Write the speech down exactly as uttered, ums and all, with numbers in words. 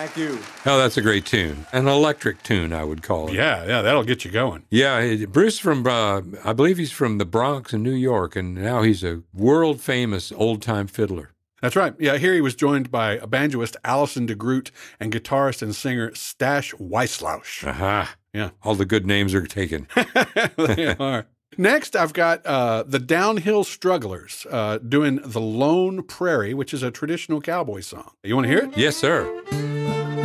Thank you. Oh, that's a great tune. An electric tune, I would call it. Yeah, yeah, that'll get you going. Yeah, Bruce from, uh, I believe he's from the Bronx in New York, and now he's a world-famous old-time fiddler. That's right. Yeah, here he was joined by a banjoist, Allison DeGroot, and guitarist and singer Stash Weislausch. Aha. Yeah. All the good names are taken. They are. Next, I've got uh, the Downhill Strugglers uh, doing The Lone Prairie, which is a traditional cowboy song. You want to hear it? Yes, sir.